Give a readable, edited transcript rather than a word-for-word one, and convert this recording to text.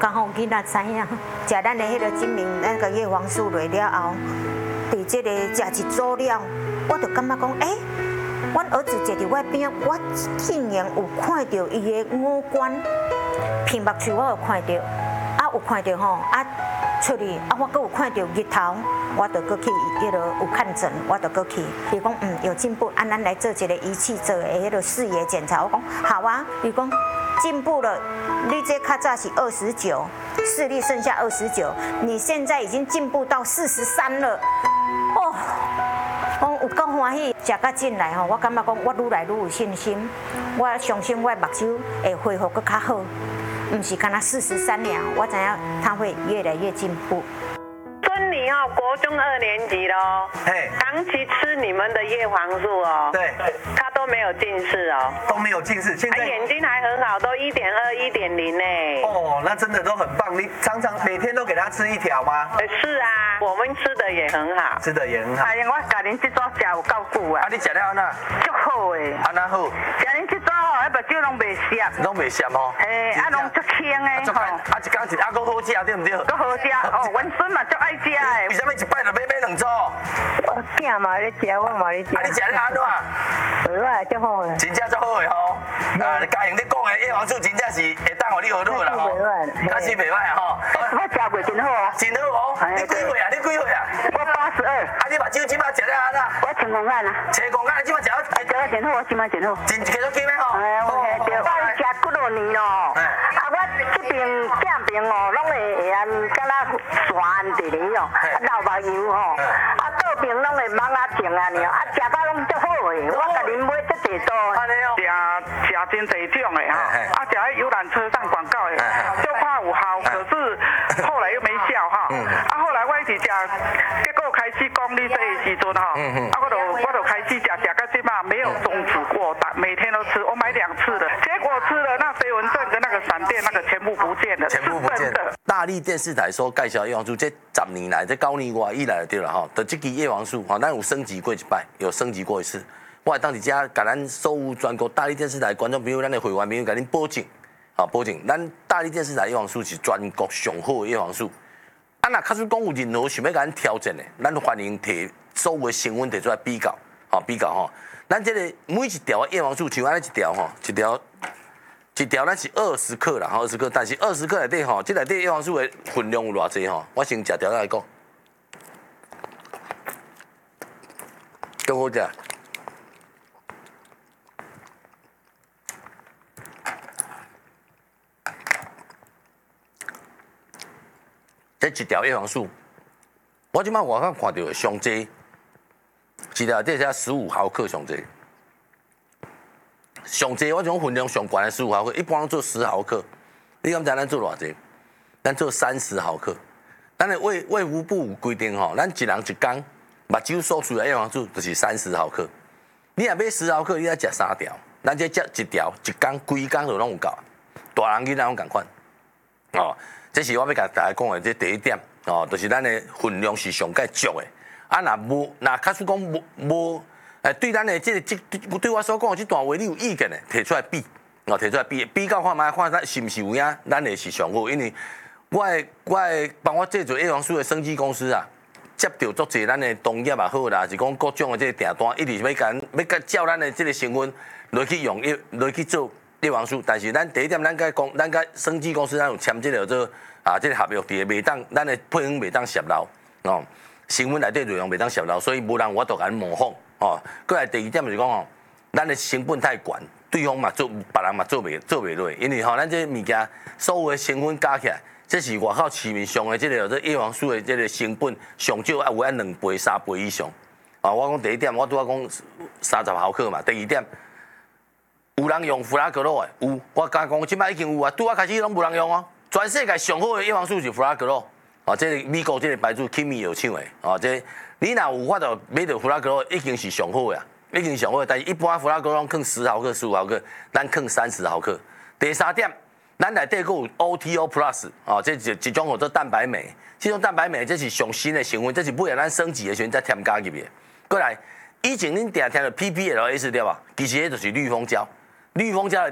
刚好囡仔知影，食咱的迄个金明那个叶黄素落了后，伫这个食一组了，我就感觉讲，阮儿子坐伫我边，我竟然有看到伊的五官，屏目处我有看到，有看到吼，出去我阁有看到日头，我就阁去迄个有看诊，我就阁去。伊讲有进步，咱来做一个仪器做的迄个视野检查。我讲好啊，伊讲进步了，你这较早是29，视力剩下29，你现在已经进步到43了，哦。讲有够欢喜，食到进来吼，我感觉讲我愈来愈有信心，我相信我目睭会恢复更较好，不是干那43年，我知影他会越来越进步。 孙女哦，国中2年级喽，长期吃你们的叶黄素哦， 对， 他都没有近视哦， 都没有近视，现在眼睛还很好，都1.2、1.0呢。 哦，那真的都很棒。你常常每天都给他吃1条吗？ 是啊，我们吃的也很好， 吃的也很好。 哎呀，我家恁这组食有够久啊。 你食了安那？ 足好诶。 安那好？ 食恁这组吼，迄目睭拢袂涩。 拢袂涩吼。 拢足轻诶吼。 一天一还佫好食，对唔对？ 佫好食哦，阮孙嘛足爱食诶。 为什么一摆就买2组？ 我囝嘛咧食，我嘛咧食。 你食了安怎？ 好足好诶。 真正足好诶吼。家用你讲诶叶黄素真正是会当互你好啦吼。假使袂歹吼。 我食过真好哦。 真好哦。你几岁啊？ 我82。 你目睭即摆食了安怎？ 我青光眼啊。 青光眼即摆食了？ 食了真好，即摆真好。 真继续金诶吼。 我食几多年咯。我这边正边哦，拢会安敢若酸一个哦，老目油吼，倒边拢会芒啊净啊呢，食到拢足好诶，我甲恁买足济多。安尼哦。食真济种诶哈，食迄游览车上广告诶，就怕有效，可是后来又没效哈。后来我一直食，结果开始讲你这个时阵哈，我就开始食到这嘛没有终止过，每天都吃，我买2次了，结果吃了那飞蚊症跟那个闪电那个全部不见了， 全部不见了。大力电视台所介绍叶黄素，这10年来，这9年外以来就对了哈。的这支叶黄素哈，咱有升级过一摆，有升级过一次。我当伫遮，甲咱所有全国大力电视台观众朋友、咱的会员朋友，甲恁保证，保证，咱大力电视台叶黄素是全国上好的叶黄素。若假使讲有任何想要甲咱挑战的，咱欢迎摕所有的成分摕出来比较，比较吼。咱这个每一条叶黄素，像安尼一条吼，一条咱是20克啦，20克，但是20克内底吼，这内底叶黄素的分量有偌济吼？我先食条来讲，够好食。这一条叶黄素，我即摆外口看到上济，一条这才15毫克上济。上济我种分量上悬的15毫克，一般做10毫克。你敢知咱做偌济？咱做30毫克。咱的卫福部有规定吼，咱一人一天目睭所需的叶黄素就是30毫克。你若买10毫克，你要食3条，咱这食一条一天规工就拢有够。大人囡仔拢共款，哦。这是我要甲大家讲的，这第一点哦，就是咱的分量是上介足的。若假使讲无，对咱的对我所讲的这段话，你有意见的，摕出来比，摕出来比较看卖，看咱是毋是有影，咱的是上好。因为我帮我制作叶黄素的生技公司啊，接到足侪咱的同业也好啦，是讲各种的这个订单，一直要照咱的这个成分来去用来去做。叶黄素，但是咱第一点，咱生技公司咱有签这个做这个合约，伫袂当，咱的配方袂当泄漏哦，成分内底内容袂当泄漏，所以无人我都甲咱模仿哦。过来第二点就是讲哦，咱的成本太悬，对方嘛做，别人嘛做袂落，因为吼咱这物件所有的成分加起来，这是外口市面上的这个叶黄素的这个成本上少有按2倍、3倍以上。我讲第一点，我拄仔讲30毫克嘛，第二点。有人用弗拉格洛的，有，我甲讲，即摆已经有啊，拄仔开始拢无人用哦。全世界上好的叶黄素是弗拉格洛，这个美国这个牌子 Kimi 有厂的，这你若有法度买到弗拉格洛，已经是上好的啊，已经上好的。但是一般弗拉格洛放10毫克、15毫克，咱放30毫克。第三点，咱内底佫有 OTO Plus， 这一种叫做蛋白酶，这种蛋白酶这是上新的成分，这是尾仔咱升级的时阵才添加入去。过来，以前恁定听到 PPLS 对吧？其实迄就是绿蜂胶。绿蜂胶内